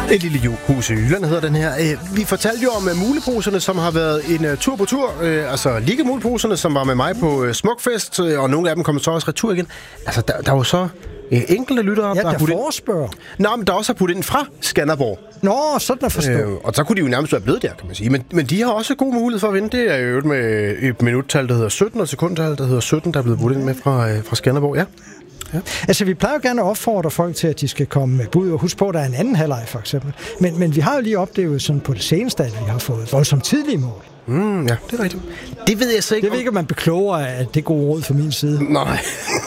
Et lille hus i Jylland hedder den her. Vi fortalte jo om muleposerne, som har været en tur på tur. Altså Liga-muleposerne, som var med mig på Smukfest, og nogle af dem kommer så også retur igen. Altså, der var så enkelte lyttere, der forespørger. Nå, men der også har puttet ind fra Skanderborg. Nå, sådan at forstå. Og så kunne de jo nærmest være blevet der, kan man sige. Men de har også god mulighed for at vinde. Det er jo med et minuttal, der hedder 17, og sekundtal, der hedder 17, der er blevet puttet ind med fra Skanderborg, ja. Ja. Altså, vi plejer jo gerne at opfordre folk til, at de skal komme med bud, og husk på, at der er en anden halvleg, for eksempel. Men vi har jo lige oplevet sådan på det seneste, at vi har fået voldsomt tidlige mål. Ja, det er rigtigt. Det ved jeg så ikke. Det ved ikke, om man bekloger af det gode råd fra min side. Nej.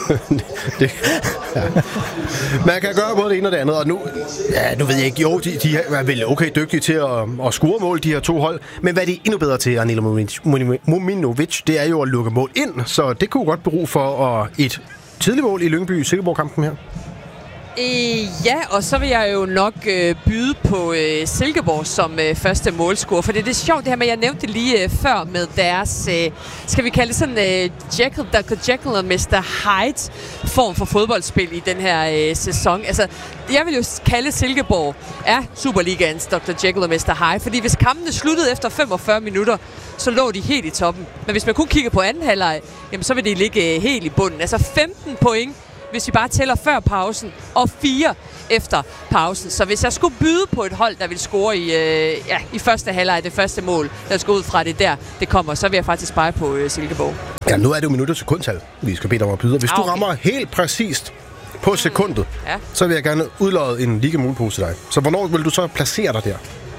Man kan gøre både det ene og det andet, og nu ved jeg ikke. Jo, de er vel okay dygtige til at score mål, de her to hold. Men hvad er de endnu bedre til, Anila Mominovic? Det er jo at lukke mål ind, så det kunne godt bero for et tidligt mål i Lyngby Silkeborg-kampen her. Ja, og så vil jeg jo nok byde på Silkeborg som første målscorer, for det er sjovt det her med, jeg nævnte det lige før med deres, skal vi kalde det sådan Dr. Jekyll og Mr. Hyde form for fodboldspil i den her sæson. Altså, jeg vil jo kalde Silkeborg Superligaens Dr. Jekyll og Mr. Hyde, fordi hvis kampene sluttede efter 45 minutter, så lå de helt i toppen. Men hvis man kun kigger på anden halvleg, jamen så vil de ligge helt i bunden. Altså 15 point, hvis vi bare tæller før pausen, og 4 efter pausen. Så hvis jeg skulle byde på et hold, der vil score i første halvleg, det første mål, der skal ud fra det der, det kommer, så vil jeg faktisk bare på Silkeborg. Ja, nu er det jo minutter sekundtal, vi skal bede dig om at byde. Hvis du rammer helt præcist på sekundet, så vil jeg gerne udlodde en liga-mulepose til dig. Så hvornår vil du så placere dig der?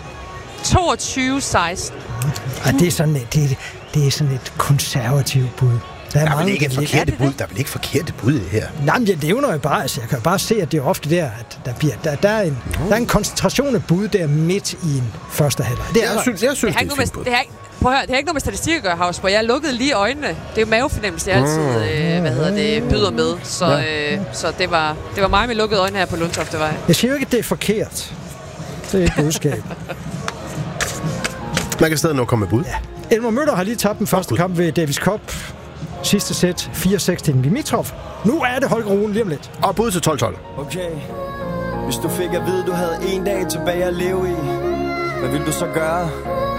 22-16. Det er sådan et konservativt bud. Der er vel ikke et forkerte bud. Der er vel ikke forkerte bud i det her. Nej, men jeg nævner jo bare, altså jeg kan bare se, at det er ofte der, at der er en koncentration af bud der midt i en første halvleg. Jeg synes, det er fint bud. Prøv at høre, det har ikke noget med statistik at gøre, Hausborg. Jeg lukkede lige øjnene. Det er jo mavefornemmelse, jeg altid byder med. Så det var mig med lukkede øjne her på Lundtoftevej. Jeg siger jo ikke, at det er forkert. Det er et budskab. Man kan stadig nå komme med bud. Ja. Elmer Møller har lige tabt den første kamp ved Davis Cup. Sidste sæt 4-6 til Dimitrov. Nu er det Holger Rune lige om lidt. Og bud til 12-12. Okay. Hvis du fik at vide, du havde en dag tilbage at leve i, hvad ville du så gøre?